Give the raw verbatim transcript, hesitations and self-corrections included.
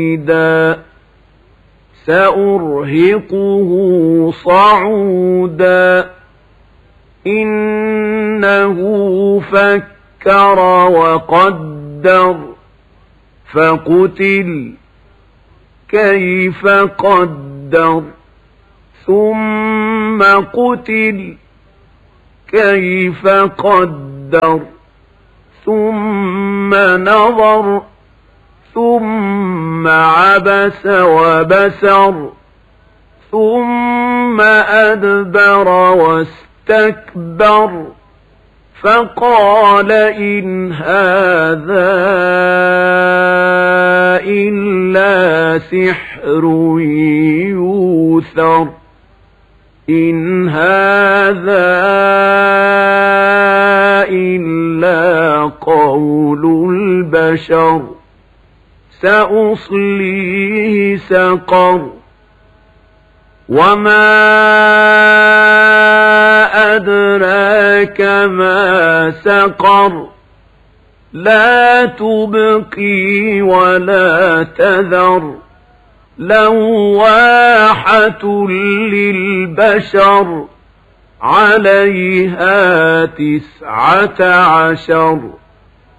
سأرهقه صعودا إنه فكر وقدر فقتل كيف قدر ثم قتل كيف قدر ثم نظر ثم عبس وبسر ثم أدبر واستكبر فقال إن هذا إلا سحر يؤثر إن هذا إلا قول البشر سأصليه سقر وما أدراك ما سقر لا تبقي ولا تذر لواحة للبشر عليها تسعة عشر